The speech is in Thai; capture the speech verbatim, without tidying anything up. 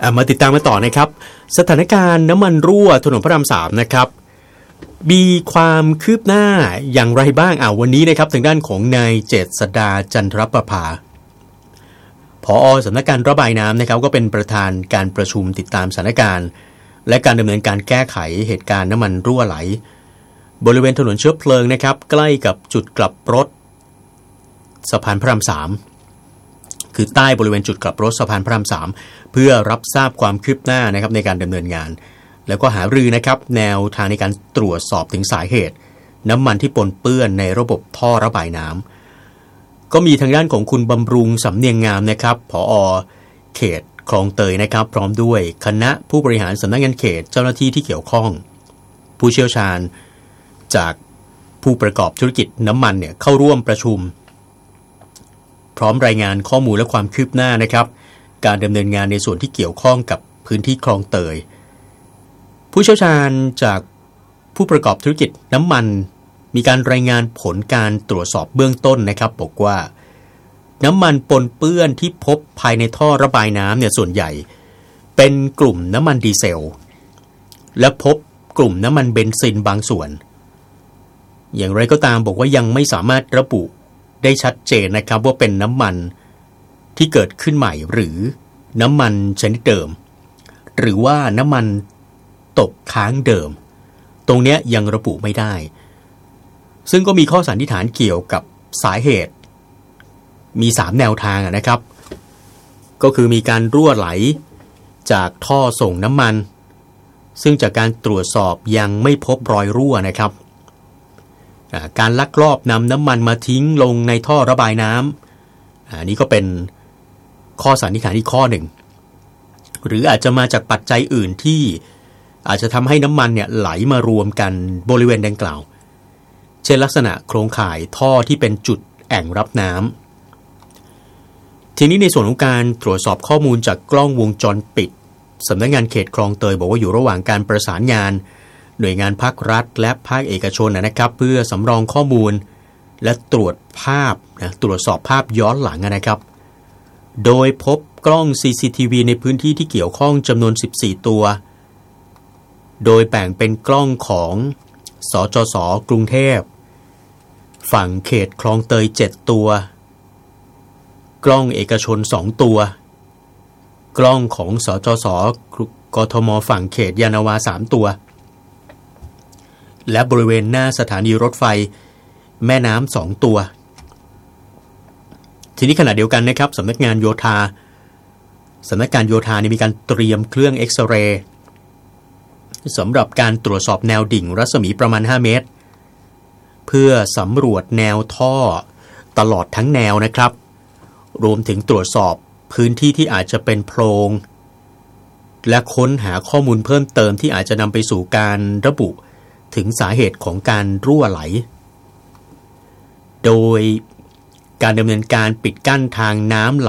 มาติดตามมาต่อนะครับสถานการณ์น้ำมันรั่วถนนพระรามสามนะครับมีความคืบหน้าอย่างไรบ้างอ่าวันนี้นะครับทางด้านของนายเจษฎาจันทรประภาผอ.สำนักงานระบายน้ำนะครับก็เป็นประธานการประชุมติดตามสถานการณ์และการดำเนินการแก้ไขเหตุการณ์น้ำมันรั่วไหลบริเวณถนนเชื้อเพลิงนะครับใกล้กับจุดกลับรถสะพานพระรามสามคือใต้บริเวณจุดกลับรถสะพานพระรามสามเพื่อรับทราบความคืบหน้านะครับในการดำเนินงานแล้วก็หารือนะครับแนวทางในการตรวจสอบถึงสาเหตุน้ำมันที่ปนเปื้อนในระบบท่อระบายน้ำก็มีทางด้านของคุณบำรุงสำเนียงงามนะครับผอ.เขตคลองเตยนะครับพร้อมด้วยคณะผู้บริหารสำนักงานเขตเจ้าหน้าที่ที่เกี่ยวข้องผู้เชี่ยวชาญจากผู้ประกอบธุรกิจน้ำมันเนี่ยเข้าร่วมประชุมพร้อมรายงานข้อมูลและความคืบหน้านะครับการดำเนินงานในส่วนที่เกี่ยวข้องกับพื้นที่คลองเตยผู้เชี่ยวชาญจากผู้ประกอบธุรกิจน้ำมันมีการรายงานผลการตรวจสอบเบื้องต้นนะครับบอกว่าน้ำมันปนเปื้อนที่พบภายในท่อระบายน้ำเนี่ยส่วนใหญ่เป็นกลุ่มน้ำมันดีเซลและพบกลุ่มน้ำมันเบนซินบางส่วนอย่างไรก็ตามบอกว่ายังไม่สามารถระบุได้ชัดเจนนะครับว่าเป็นน้ำมันที่เกิดขึ้นใหม่หรือน้ำมันชนิดเดิมหรือว่าน้ำมันตกค้างเดิมตรงนี้ยังระบุไม่ได้ซึ่งก็มีข้อสันนิษฐานเกี่ยวกับสาเหตุมีสามแนวทางนะครับก็คือมีการรั่วไหลจากท่อส่งน้ำมันซึ่งจากการตรวจสอบยังไม่พบรอยรั่วนะครับการลักลอบนำน้ำมันมาทิ้งลงในท่อระบายน้ำอันนี้ก็เป็นข้อสันนิษฐานอีกข้อหนึ่งหรืออาจจะมาจากปัจจัยอื่นที่อาจจะทำให้น้ำมันเนี่ยไหลมารวมกันบริเวณดังกล่าวเช่นลักษณะโครงข่ายท่อที่เป็นจุดแอ่งรับน้ำทีนี้ในส่วนของการตรวจสอบข้อมูลจากกล้องวงจรปิดสำนักงานเขตคลองเตยบอกว่าอยู่ระหว่างการประสานงานหน่วยงานภาครัฐและภาคเอกชนนะครับเพื่อสำรองข้อมูลและตรวจภาพนะตรวจสอบภาพย้อนหลังนะครับโดยพบกล้อง ซี ซี ที วี ในพื้นที่ที่เกี่ยวข้องจำนวนสิบสี่ตัวโดยแบ่งเป็นกล้องของสจส.กรุงเทพฝั่งเขตคลองเตยเจ็ดตัวกล้องเอกชนสองตัวกล้องของสจส.กทมฝั่งเขตยานนาวาสามตัวและบริเวณหน้าสถานีรถไฟแม่น้ำสองตัวทีนี้ขณะเดียวกันนะครับสำนักงานโยธาสำนักงานโยธานี่มีการเตรียมเครื่องเอ็กซเรย์สำหรับการตรวจสอบแนวดิ่งรัศมีประมาณห้าเมตรเพื่อสำรวจแนวท่อตลอดทั้งแนวนะครับรวมถึงตรวจสอบพื้นที่ที่อาจจะเป็นโพรงและค้นหาข้อมูลเพิ่มเติมที่อาจจะนำไปสู่การระบุถึงสาเหตุของการรั่วไหลโดยการดำเนินการปิดกั้นทางน้ำ